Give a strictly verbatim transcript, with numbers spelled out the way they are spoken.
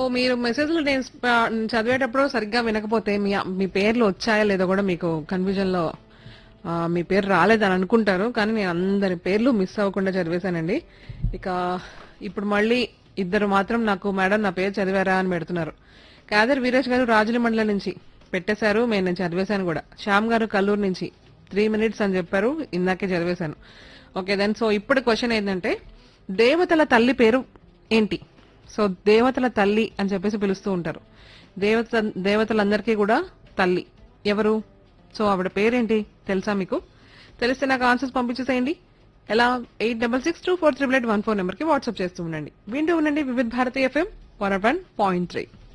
మీరు మెసేజ్లు నేను స్ప- చదివేటప్పుడు సరిగ్గా వినకపోతే మీ మీ పేర్లు వచ్చాయా లేదో కూడా మీకు కన్ఫ్యూజన్ లో ఆ, మీ పేరు రాలేదని అనుకుంటారు, కానీ నేను అందరి పేర్లు మిస్ అవ్వకుండా చదివేశానండి. ఇక ఇప్పుడు మళ్ళీ ఇద్దరు మాత్రం నాకు మేడం నా పేరు చదివారా అని పెడుతున్నారు. కాదర్ వీరేష్ గారు రాజుల మండలం నుంచి పెట్టేశారు, మేము నేను చదివేశాను కూడా. శ్యామ్ గారు కల్లూరు నుంచి త్రీ మినిట్స్ అని చెప్పారు, ఇందాకే చదివేశాను. ఓకే దెన్, సో ఇప్పుడు క్వశ్చన్ ఏంటంటే దేవతల తల్లి పేరు ఏంటి? సో దేవతల తల్లి అని చెప్పేసి పిలుస్తూ ఉంటారు. దేవత దేవతలందరికీ కూడా తల్లి ఎవరు? సో ఆవిడ పేరేంటి తెలుసా మీకు? తెలిస్తే నాకు ఆన్సర్స్ పంపించేసేయండి. ఎలా? Eight double six two four triple eight one four number కి వాట్సాప్ చేస్తూ ఉండండి. వింటూ ఉండండి వివిధ Bharati FM one point three.